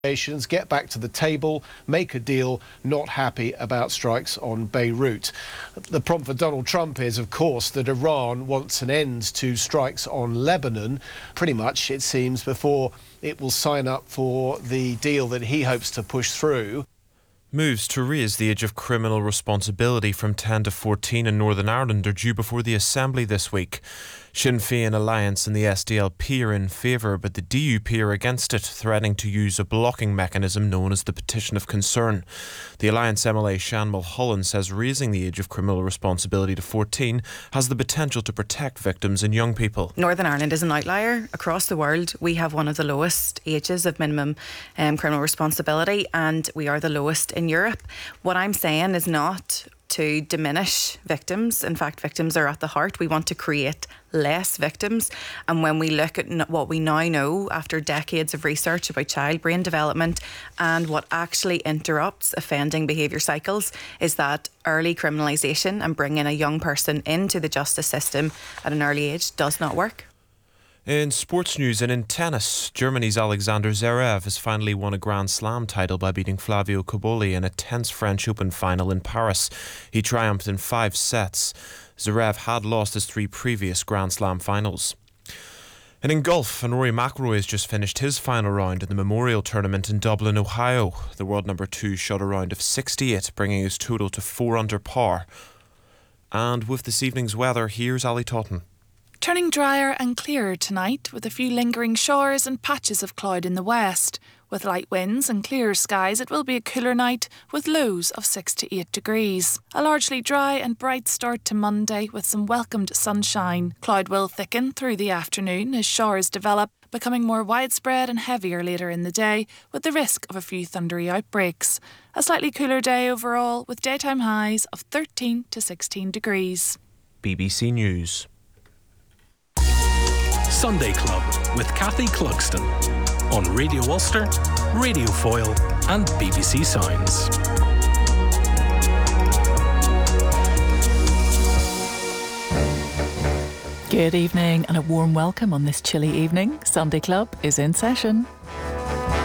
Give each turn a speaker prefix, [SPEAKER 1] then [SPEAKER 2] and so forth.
[SPEAKER 1] get back to the table, make a deal, not happy about strikes on Beirut. The problem for Donald Trump is, of course, that Iran wants an end to strikes on Lebanon, pretty much, it seems, before it will sign up for the deal that he hopes to push through.
[SPEAKER 2] Moves to raise the age of criminal responsibility from 10 to 14 in Northern Ireland are due before the Assembly this week. Sinn Féin Alliance and the SDLP are in favour, but the DUP are against it, threatening to use a blocking mechanism known as the Petition of Concern. The Alliance MLA Sean Mulholland says raising the age of criminal responsibility to 14 has the potential to protect victims and young people.
[SPEAKER 3] Northern Ireland is an outlier. Across the world, we have one of the lowest ages of minimum criminal responsibility, and we are the lowest in Europe. What I'm saying is not to diminish victims. In fact, victims are at the heart. We want to create less victims. And when we look at what we now know after decades of research about child brain development and what actually interrupts offending behaviour cycles, is that early criminalisation and bringing a young person into the justice system at an early age does not work.
[SPEAKER 2] In sports news and in tennis, Germany's Alexander Zverev has finally won a Grand Slam title by beating Flavio Cobolli in a tense French Open final in Paris. He triumphed in 5 sets. Zverev had lost his 3 previous Grand Slam finals. And in golf, Rory McIlroy has just finished his final round in the Memorial Tournament in Dublin, Ohio. The world number 2 shot a round of 68, bringing his total to 4 under par. And with this evening's weather, here's Ali Totten.
[SPEAKER 4] Turning drier and clearer tonight, with a few lingering showers and patches of cloud in the west. With light winds and clearer skies, it will be a cooler night with lows of 6 to 8 degrees. A largely dry and bright start to Monday with some welcomed sunshine. Cloud will thicken through the afternoon as showers develop, becoming more widespread and heavier later in the day, with the risk of a few thundery outbreaks. A slightly cooler day overall, with daytime highs of 13 to 16 degrees.
[SPEAKER 2] BBC News.
[SPEAKER 5] Sunday Club with Kathy Clugston on Radio Ulster, Radio Foyle and BBC Sounds.
[SPEAKER 6] Good evening and a warm welcome on this chilly evening. Sunday Club is in session.